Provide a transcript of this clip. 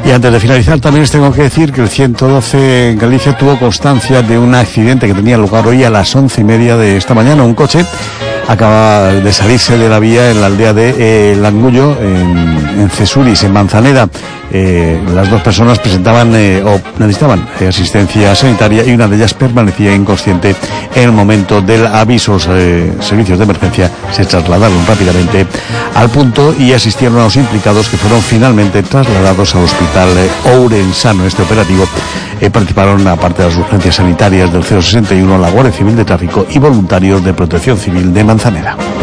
Y antes de finalizar, también les tengo que decir que el 112 en Galicia tuvo constancia de un accidente que tenía lugar hoy a las 11:30 de esta mañana. Un coche acaba de salirse de la vía en la aldea de Langullo, en Cesuris, en Manzaneda. Las dos personas presentaban o necesitaban asistencia sanitaria y una de ellas permanecía inconsciente en el momento del aviso. Los servicios de emergencia se trasladaron rápidamente al punto y asistieron a los implicados, que fueron finalmente trasladados al hospital ourensano. En este operativo participaron, aparte de las urgencias sanitarias del 061, la Guardia Civil de Tráfico y voluntarios de Protección Civil de Manzaneda.